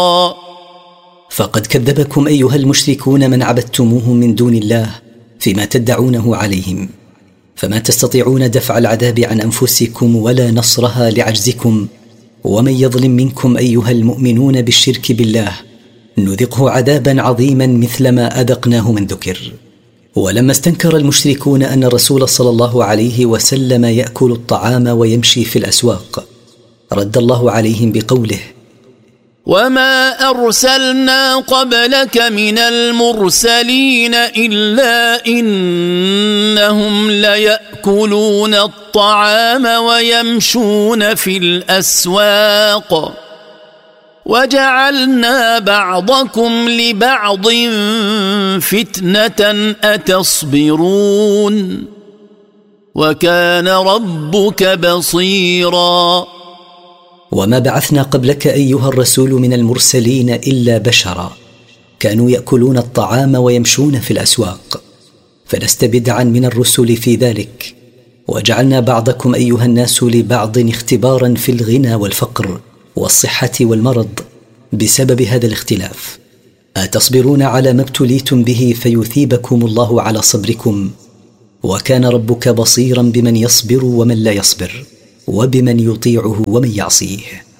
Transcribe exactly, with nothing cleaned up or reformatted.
فقد كذبكم أيها المشركون من عبدتموهم من دون الله فيما تدعونه عليهم، فما تستطيعون دفع العذاب عن أنفسكم ولا نصرها لعجزكم. ومن يظلم منكم أيها المؤمنون بالشرك بالله نذقه عذابا عظيما مثل ما أذقناه من ذكر. ولما استنكر المشركون أن الرسول صلى الله عليه وسلم يأكل الطعام ويمشي في الأسواق رد الله عليهم بقوله: وما أرسلنا قبلك من المرسلين إلا إنهم ليأكلون الطعام ويمشون في الأسواق وجعلنا بعضكم لبعض فتنة أتصبرون وكان ربك بصيراً. وما بعثنا قبلك أيها الرسول من المرسلين إلا بشرا، كانوا يأكلون الطعام ويمشون في الأسواق، فلست بدعا من الرسل في ذلك. وجعلنا بعضكم أيها الناس لبعض اختبارا في الغنى والفقر والصحة والمرض بسبب هذا الاختلاف. أتصبرون على ما ابتليتم به فيثيبكم الله على صبركم، وكان ربك بصيرا بمن يصبر ومن لا يصبر، وبمن يطيعه ومن يعصيه.